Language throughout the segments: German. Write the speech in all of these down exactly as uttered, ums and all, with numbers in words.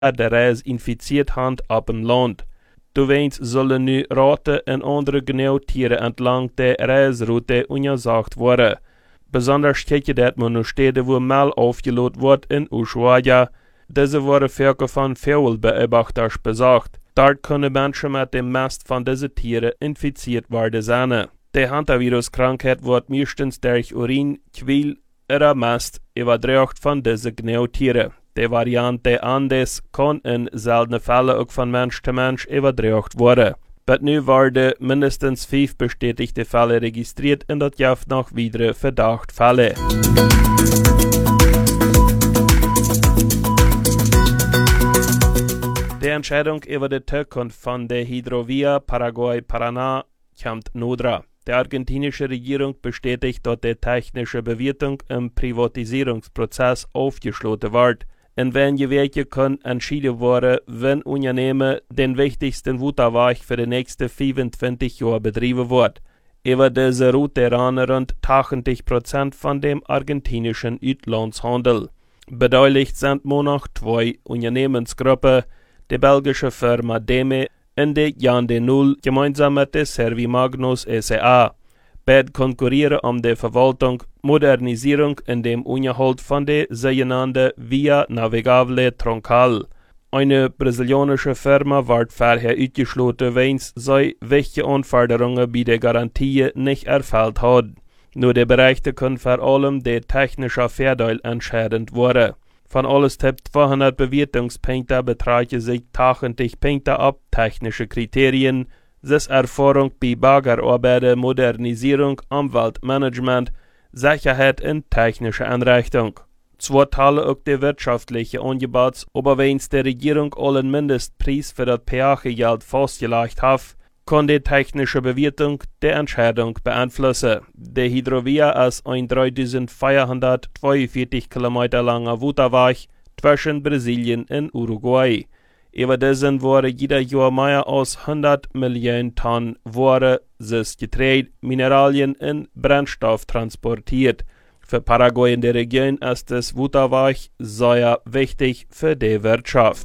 der Reis infiziert hand op een land. Doweens zullen nu Ratten en andere genotieren entlang der Reisroute untersagt worden. Besonders kijk je dat man nu steden wo mal aufgeloot wordt in Ushuaia. Diese worden Völker von Vogelbeobachters besucht. Dort können Menschen mit dem meist von diesen Tieren infiziert worden sein. Die Hantavirus-Krankheit wird meistens durch Urin, Quil oder Mast übertragen von diesen Genotieren. Die Variante Andes kann in seltenen Fällen auch von Mensch zu Mensch übertragen werden. Bis nu werden mindestens fünf bestätigte Fälle registriert und das gibt noch weitere Verdachtfälle. Die Entscheidung über die Zukunft von der Hidrovia Paraguay-Paraná kommt nodra. Die argentinische Regierung bestätigt, dass die technische Bewertung im Privatisierungsprozess aufgeschlossen wird. In welche Wege kann entschieden werden, wenn Unternehmen den wichtigsten Güterweg für die nächsten fünfundzwanzig Jahre betrieben wird. Über diese Route ran rund achtzig Prozent von dem argentinischen Auslandshandel. Beteiligt sind nur noch zwei Unternehmensgruppen, die belgische Firma Deme und die Jan de Nul gemeinsam mit der Servimagnus S A. Beide konkurrieren um die Verwaltung, Modernisierung und dem Unterhalt von der sogenannten Via Navigable Troncal. Eine brasilianische Firma wird vorher ausgeschlossen, wenn sie wichtige Anforderungen bei der Garantie nicht erfüllt hat. Nur die Bereiche können vor allem der technische Vorteil entscheidend werden. Von alles Tipp zweihundert Bewertungspunkte betragen sich achtzig Punkte ab technische Kriterien, das Erfahrung bei Baggerarbeiten, Modernisierung, Umweltmanagement, Sicherheit und technische Einrichtung. Zwar teilen auch die wirtschaftliche Angebote, aber wenn die Regierung allen Mindestpreis für das Peagegeld festgelegt hat, kann die technische Bewertung die Entscheidung beeinflussen. Die Hidrovia ist ein dreitausendvierhundertzweiundvierzig Kilometer langer Güterweg zwischen Brasilien und Uruguay. Über diesen wurde jeder Jahr mehr als hundert Millionen Tonnen Ware, das Getreide, Mineralien und Brennstoff transportiert. Für Paraguay in der Region ist das Güterweg sehr wichtig für die Wirtschaft.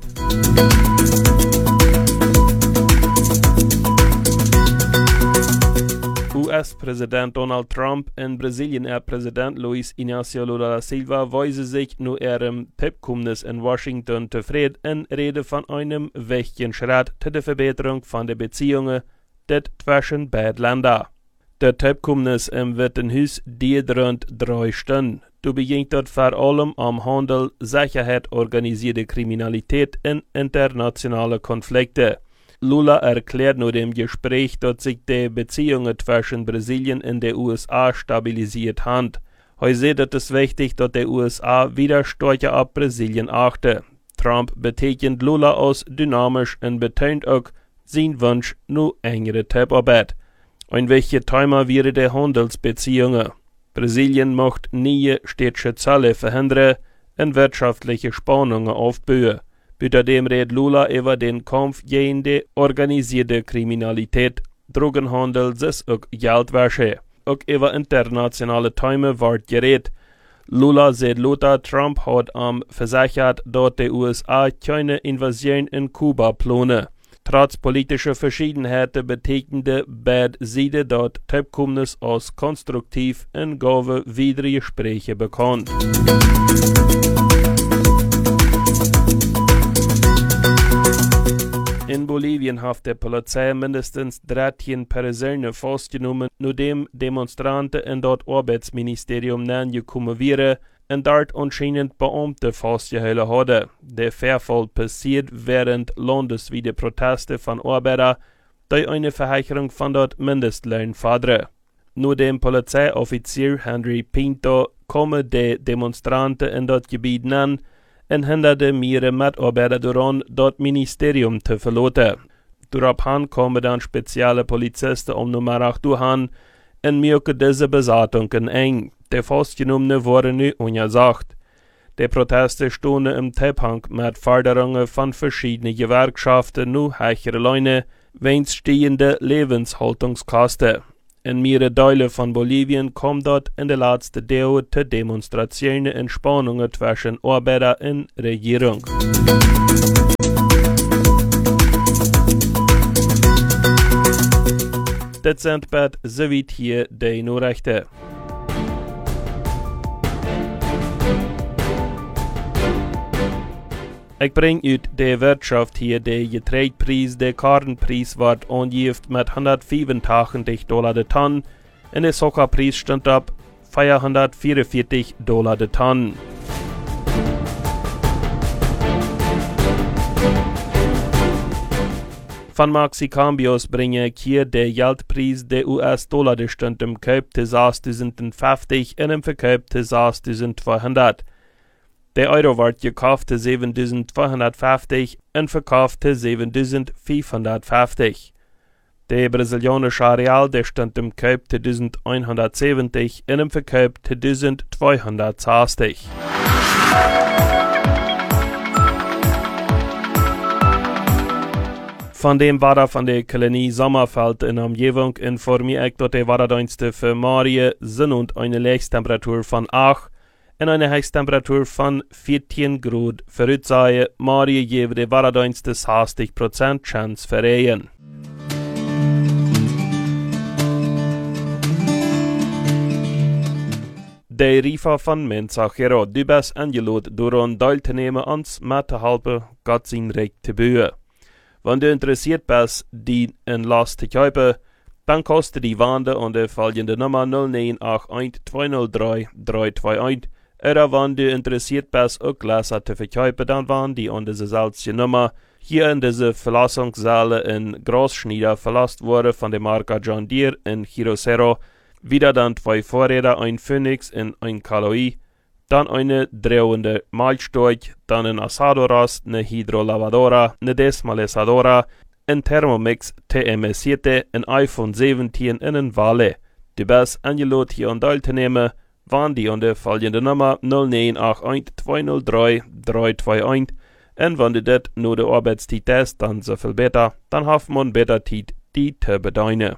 U S-Präsident Donald Trump und Brasilien-Präsident Luiz Inácio Lula da Silva weisen sich nach ihrem Tippkommnis in Washington zufrieden und reden von einem wichtigen Schritt zu der Verbesserung von den Beziehungen zwischen beiden Ländern. Der Tippkommnis im Weißen Haus dauert rund drei Stunden. Du beginnt dort vor allem am Handel, Sicherheit, organisierte Kriminalität und internationale Konflikte. Lula erklärt nur dem Gespräch, dass sich die Beziehungen zwischen Brasilien und den U S A stabilisiert haben. Er sieht, dass es wichtig ist, dass die U S A wieder stärker auf Brasilien achten. Trump betegnet Lula als dynamisch und betont auch seinen Wunsch nach engere Zusammenarbeit. Ein wichtiger Thema wäre die Handelsbeziehungen. Brasilien möchte neue städtische Zölle verhindern und wirtschaftliche Spannungen aufbauen. Außerdem redet Lula über den Kampf gegen die organisierte Kriminalität, Drogenhandel und auch Geldwäsche. Auch über internationale Themen wird geredet. Lula sagt, Lula Trump hat am versichert, dass die U S A keine Invasion in Kuba planen. Trotz politischer Verschiedenheiten betegnete beide Seiten das Tippkommnis als konstruktiv und gaben weitere Gespräche bekannt. In Bolivien hat die Polizei mindestens dreizehn Personen festgenommen, nachdem Demonstranten in das Arbeitsministerium nachgekommen wären und dort anscheinend Beamte festgehalten haben. Der Vorfall passiert während landesweite Proteste von Arbeitern, die eine Verheicherung von dort Mindestlohn fordern. Nur dem Polizeioffizier Henry Pinto kommen die Demonstranten in das Gebiet an und hinderte ihre Mitarbeiter daran, das Ministerium zu verlassen. Daraufhin kommen dann spezielle Polizisten um Nummer acht an und merken diese Besatzungen eng. Die Festgenommenen wurden nicht untersagt. Die Proteste stehen im Zusammenhang mit Forderungen von verschiedenen Gewerkschaften nach höheren Löhnen wegen stehender Lebenshaltungskosten. In mehreren Teilen von Bolivien kommt dort in der letzten Jahren zu Demonstrationen und Spannungen zwischen Arbeiter und Regierung. Dit sind bad zoiets hier de Nachrichten. Ik breng uit de Wirtschaft hier de Getreideprijs. De Kornprijs wordt aangegeven met honderdvijfentachtig dollar de ton en de Zuckerprijs stond op vierhonderdvierenveertig dollar de ton. Van Maxicambios brengen ik hier de Geldprijs de U S-dollar de stond im Kauf te zesduizend vijftig en im Verkauf te zesduizend tweehonderd. De Euro wordt gekauft te zevenduizend tweehonderdvijftig en verkauft te zevenduizend vijfhonderdvijftig. De Brasilianische Real de stond im Kauf te elfhonderdzeventig en im Verkauf te tweehonderdzestig. Van dem Wetter van de Kolonie Sommerfeld in Umgebung informiere ik dat de Wetterdienste für morgen sind und eine Höchsttemperatur von acht en eine Höchsttemperatur von veertien Grad voraussehen. Morgen geben de Wetterdienste zestig Prozent Chance für Regen. De Riefer von Mensachero, du bist eingeladen, daran teilzunehmen, uns mitzuhelfen, Gott sein Reich zu bauen. Wenn du interessiert bist, die in Last zu kaufen, dann kostet die Wande an der folgende Nummer null neun acht eins zwei null drei drei zwei eins. Oder wenn du interessiert bist, auch Gläser zu verkaufen, dann waren die an diese selbe Nummer hier in diese Verlassungssäle in Großschneider verlasst wurde von der Marke John Deere in Hirosero. Wieder dann zwei Vorräder, ein Phoenix und ein Kaloi. Dann eine drehende Malzstorch, dann ein Asadoras, eine Hydrolavadora, eine Desmalesadora, ein Thermomix T M sieben, ein iPhone siebzehn und ein Valet. Du bist eingeladen, hier an teilzunehmen, wann die an der folgende Nummer null neun acht eins zwei null drei drei zwei eins. Und wenn du das nur der Arbeitszeit hast, dann so viel besser, dann hat man besser Zeit, die zu bedienen.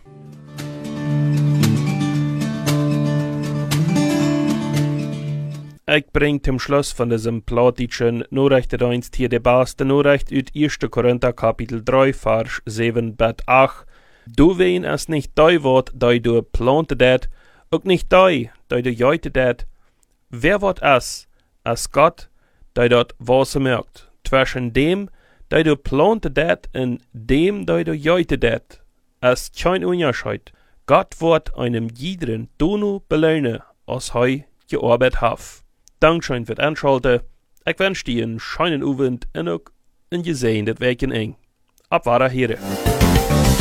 Ich bring zum Schluss von diesem plattischen Nachrichtendienst hier die beste Nachricht aus erster Korinther Kapitel drei, Vers sieben bis acht. Du wen es nicht dei wird, dei du plantet det, auch nicht dei, dei du jäute det. Wer wird es? Es Gott, dei dort was merkt. Zwischen dem, dei du plantet det, und dem, dei du jäute det. Es kein Unterschied. Gott wird einem jeden Dono belohnen, als hei gearbeitet hat. Dankeschön für das Einschalten. Ich wünsche dir einen schönen Abend und auch ein gesehenes Weekend. Abwahre, Here.